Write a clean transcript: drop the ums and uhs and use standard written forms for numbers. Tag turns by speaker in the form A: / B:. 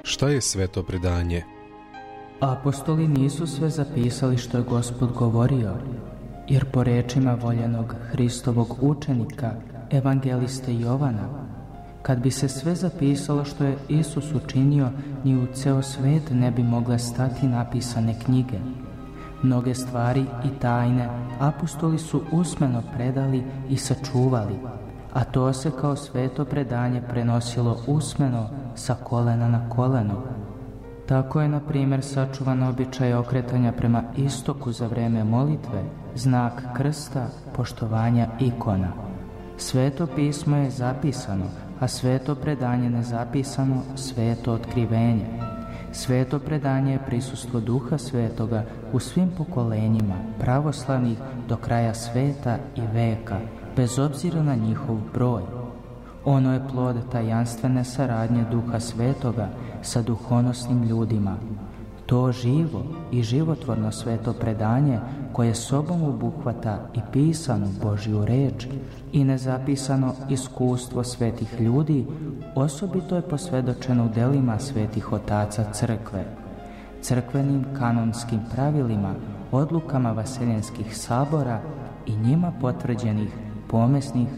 A: Šta je sveto predanje?
B: Apostoli nisu sve zapisali što je Gospod govorio, jer po rečima voljenog Hristovog učenika, evangeliste Jovana, kad bi se sve zapisalo što je Isus učinio, ni u ceo svet ne bi mogle stati napisane knjige. Mnoge stvari i tajne apostoli su usmeno predali i sačuvali, a to se kao sveto predanje prenosilo usmeno sa kolena na koleno. Tako je, na primjer, sačuvan običaj okretanja prema istoku za vreme molitve, znak krsta, poštovanja ikona. Sveto pismo je zapisano, a sveto predanje nezapisano, sveto otkrivenje. Sveto predanje je prisustvo Duha Svetoga u svim pokolenjima, pravoslavnih do kraja sveta i veka, bez obzira na njihov broj. Ono je plod tajanstvene saradnje Duha Svetoga sa duhonosnim ljudima. To živo i životvorno sveto predanje koje sobom obuhvata i pisanu Božju reč i nezapisano iskustvo svetih ljudi, osobito je posvjedočeno u delima svetih otaca crkve, crkvenim kanonskim pravilima, odlukama vaseljenskih sabora i njima potvrđenih pomesnih